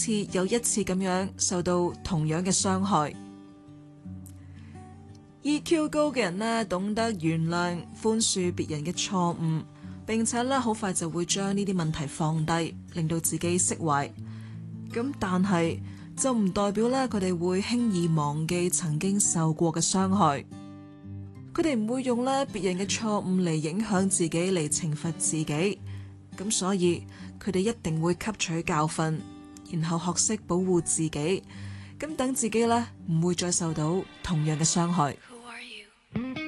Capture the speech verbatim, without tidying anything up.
次又一次咁樣受到同樣嘅傷害。E Q 高嘅人呢，懂得原諒、寬恕別人嘅錯誤，並且呢好快就會將呢啲問題放低，令到自己釋懷。咁但係就唔代表呢，佢哋會輕易忘記曾經受過嘅傷害。佢哋唔會用呢別人嘅錯誤嚟影響自己，嚟懲罰自己。咁所以佢哋一定會吸取教訓，然後學識保護自己，咁等自己呢唔會再受到同樣嘅傷害。Who are you?